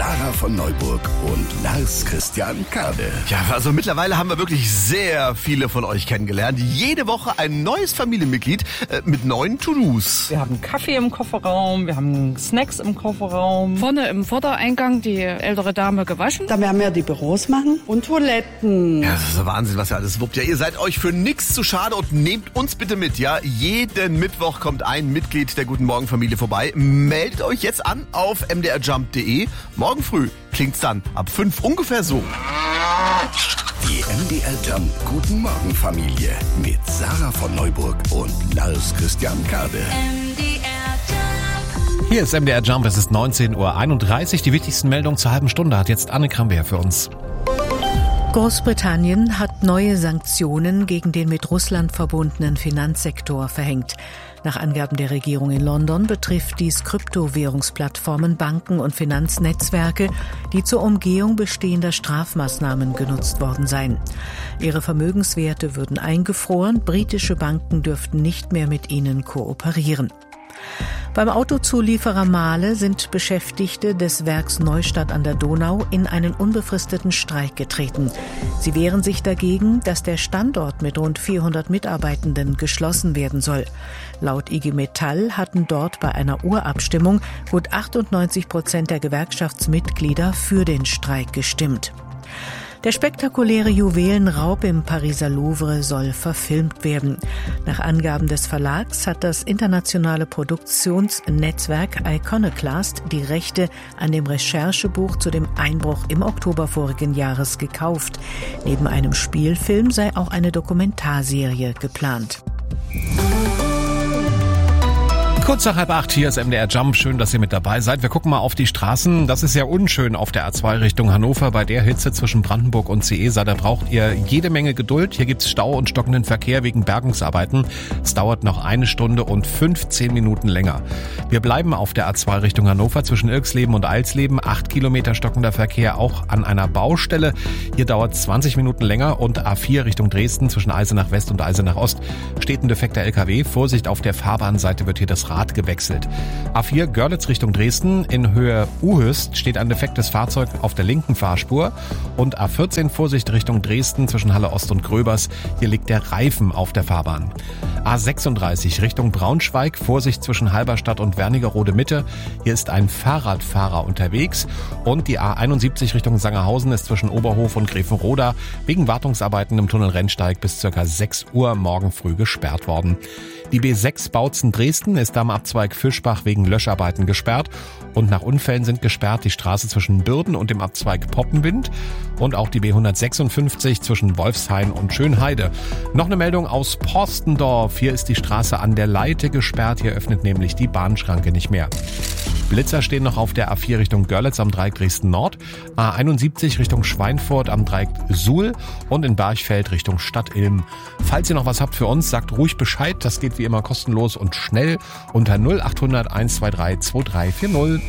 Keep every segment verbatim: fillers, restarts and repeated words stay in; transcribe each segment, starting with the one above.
Sarah von Neuburg und Lars Christian Kade. Ja, also mittlerweile haben wir wirklich sehr viele von euch kennengelernt. Jede Woche ein neues Familienmitglied äh, mit neuen To-Dos. Wir haben Kaffee im Kofferraum, wir haben Snacks im Kofferraum. Vorne im Vordereingang die ältere Dame gewaschen. Da werden wir die Büros machen und Toiletten. Ja, das ist der Wahnsinn, was ihr alles wuppt. Ja, ihr seid euch für nichts zu schade und nehmt uns bitte mit, ja. Jeden Mittwoch kommt ein Mitglied der Guten Morgen Familie vorbei. Meldet euch jetzt an auf m d r jump punkt d e. Morgen früh klingt's dann ab fünf ungefähr so. Die M D R Jump Guten Morgen Familie mit Sarah von Neuburg und Lars Christian Kade. Hier ist M D R Jump, es ist neunzehn Uhr einunddreißig. Die wichtigsten Meldungen zur halben Stunde hat jetzt Anne Krambeer für uns. Großbritannien hat neue Sanktionen gegen den mit Russland verbundenen Finanzsektor verhängt. Nach Angaben der Regierung in London betrifft dies Kryptowährungsplattformen, Banken und Finanznetzwerke, die zur Umgehung bestehender Strafmaßnahmen genutzt worden seien. Ihre Vermögenswerte würden eingefroren, britische Banken dürften nicht mehr mit ihnen kooperieren. Beim Autozulieferer Mahle sind Beschäftigte des Werks Neustadt an der Donau in einen unbefristeten Streik getreten. Sie wehren sich dagegen, dass der Standort mit rund vierhundert Mitarbeitenden geschlossen werden soll. Laut I G Metall hatten dort bei einer Urabstimmung gut achtundneunzig Prozent der Gewerkschaftsmitglieder für den Streik gestimmt. Der spektakuläre Juwelenraub im Pariser Louvre soll verfilmt werden. Nach Angaben des Verlags hat das internationale Produktionsnetzwerk Iconoclast die Rechte an dem Recherchebuch zu dem Einbruch im Oktober vorigen Jahres gekauft. Neben einem Spielfilm sei auch eine Dokumentarserie geplant. Kurz nach halb acht, hier ist M D R Jump. Schön, dass ihr mit dabei seid. Wir gucken mal auf die Straßen. Das ist ja unschön auf der A zwei Richtung Hannover. Bei der Hitze zwischen Brandenburg und Ciesa, da braucht ihr jede Menge Geduld. Hier gibt's Stau und stockenden Verkehr wegen Bergungsarbeiten. Es dauert noch eine Stunde und fünfzehn Minuten länger. Wir bleiben auf der A zwei Richtung Hannover zwischen Ilksleben und Eilsleben. Acht Kilometer stockender Verkehr auch an einer Baustelle. Hier dauert zwanzig Minuten länger. Und A vier Richtung Dresden zwischen Eisenach West und Eisenach Ost steht ein defekter L K W. Vorsicht, auf der Fahrbahnseite wird hier das Rad gewechselt. A vier Görlitz Richtung Dresden in Höhe Uhöst steht ein defektes Fahrzeug auf der linken Fahrspur und A vierzehn Vorsicht Richtung Dresden zwischen Halle Ost und Gröbers. Hier liegt der Reifen auf der Fahrbahn. A sechsunddreißig Richtung Braunschweig, Vorsicht zwischen Halberstadt und Wernigerode Mitte. Hier ist ein Fahrradfahrer unterwegs und die A einundsiebzig Richtung Sangerhausen ist zwischen Oberhof und Grevenroda wegen Wartungsarbeiten im Tunnel Rennsteig bis ca. sechs Uhr morgen früh gesperrt worden. Die B sechs Bautzen-Dresden ist am Abzweig Fischbach wegen Löscharbeiten gesperrt und nach Unfällen sind gesperrt die Straße zwischen Bürden und dem Abzweig Poppenwind und auch die B hundertsechsundfünfzig zwischen Wolfshain und Schönheide. Noch eine Meldung aus Porstendorf. Hier ist die Straße an der Leite gesperrt. Hier öffnet nämlich die Bahnschranke nicht mehr. Blitzer stehen noch auf der A vier Richtung Görlitz am Dreieck Dresden Nord, A einundsiebzig Richtung Schweinfurt am Dreieck Suhl und in Barchfeld Richtung Stadt Ilm. Falls ihr noch was habt für uns, sagt ruhig Bescheid. Das geht wie immer kostenlos und schnell unter null achthundert hundertzweiundzwanzig zweiunddreißig vierzig.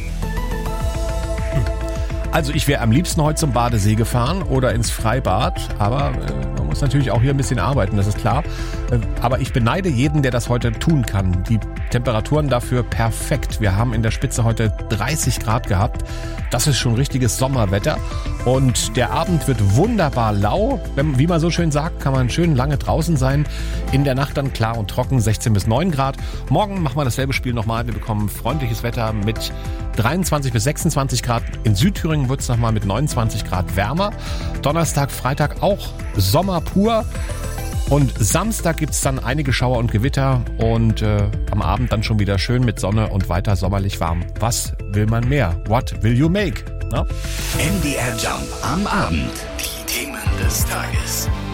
Also ich wäre am liebsten heute zum Badesee gefahren oder ins Freibad, aber äh, man muss natürlich auch hier ein bisschen arbeiten, das ist klar. Äh, aber ich beneide jeden, der das heute tun kann. Die Temperaturen dafür perfekt. Wir haben in der Spitze heute dreißig Grad gehabt. Das ist schon richtiges Sommerwetter. Und der Abend wird wunderbar lau. Wenn, wie man so schön sagt, kann man schön lange draußen sein. In der Nacht dann klar und trocken, sechzehn bis neun Grad. Morgen machen wir dasselbe Spiel nochmal. Wir bekommen freundliches Wetter mit dreiundzwanzig bis sechsundzwanzig Grad. In Südthüringen wird es nochmal mit neunundzwanzig Grad wärmer. Donnerstag, Freitag auch Sommer pur. Und Samstag gibt's dann einige Schauer und Gewitter und äh, am Abend dann schon wieder schön mit Sonne und weiter sommerlich warm. Was will man mehr? What will you make? Na? M D R Jump am Abend. Die Themen des Tages.